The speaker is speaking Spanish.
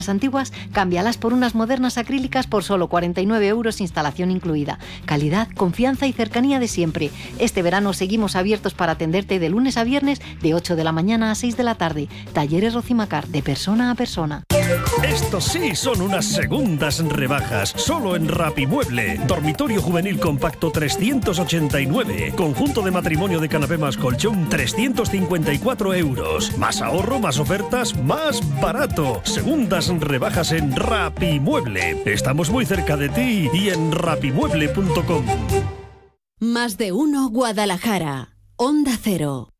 antiguas, cámbialas por unas modernas acrílicas por solo 49 euros, instalación incluida. Calidad, confianza y cercanía de siempre. Este verano seguimos abiertos para atenderte de lunes a viernes de 8 de la mañana a 6 de la tarde. Talleres Rocimacar, de persona a persona. Estos sí son unas segundas rebajas, solo en Rapimueble. Dormitorio juvenil compacto 389. Conjunto de matrimonio de canapé más colchón 354 euros. Más ahorro, más ofertas, más barato. Segundas rebajas en Rapimueble. Estamos muy cerca de ti y en rapimueble.com. Más de uno Guadalajara. Onda Cero.